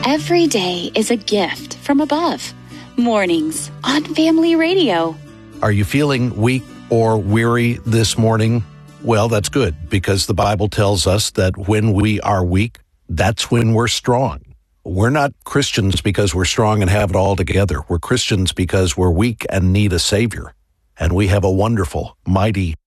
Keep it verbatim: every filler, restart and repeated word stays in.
Every day is a gift from above. Mornings on Family Radio. Are you feeling weak or weary this morning? Well, that's good, because the Bible tells us that when we are weak, that's when we're strong. We're not Christians because we're strong and have it all together. We're Christians because we're weak and need a Savior. And we have a wonderful, mighty,